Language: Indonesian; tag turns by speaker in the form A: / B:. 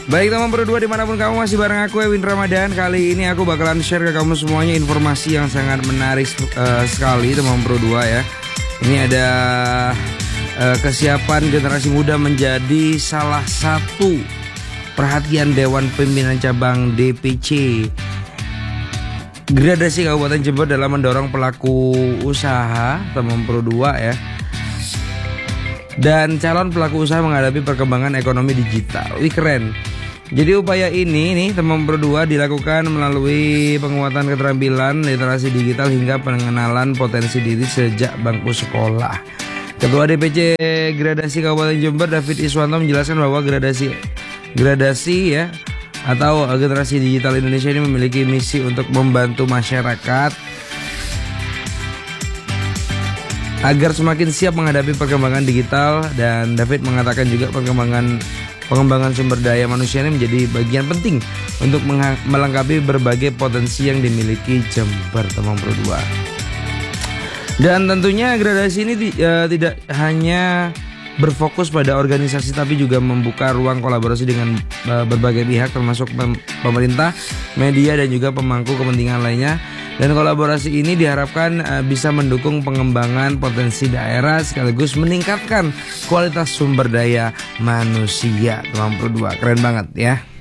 A: Baik teman Pro 2 dimanapun kamu masih bareng aku Ewin Ramadan. Kali ini aku bakalan share ke kamu semuanya informasi yang sangat menarik sekali teman Pro 2 ya. Ini ada kesiapan generasi muda menjadi salah satu perhatian Dewan Pimpinan Cabang DPC Gradasi Kabupaten Jember dalam mendorong pelaku usaha teman Pro 2 ya. Dan calon pelaku usaha menghadapi perkembangan ekonomi digital. Wih keren. Jadi upaya ini nih teman Pro 2 dilakukan melalui penguatan keterampilan literasi digital hingga pengenalan potensi diri sejak bangku sekolah. Ketua DPC Gradasi Kabupaten Jember David Iswanto menjelaskan bahwa gradasi ya atau generasi digital Indonesia ini memiliki misi untuk membantu masyarakat agar semakin siap menghadapi perkembangan digital, dan David mengatakan juga pengembangan sumber daya manusia ini menjadi bagian penting untuk melengkapi berbagai potensi yang dimiliki Jember teman Pro 2. Dan tentunya gradasi ini tidak hanya berfokus pada organisasi tapi juga membuka ruang kolaborasi dengan berbagai pihak termasuk pemerintah, media dan juga pemangku kepentingan lainnya. Dan kolaborasi ini diharapkan bisa mendukung pengembangan potensi daerah sekaligus meningkatkan kualitas sumber daya manusia teman Pro 2. Keren banget ya.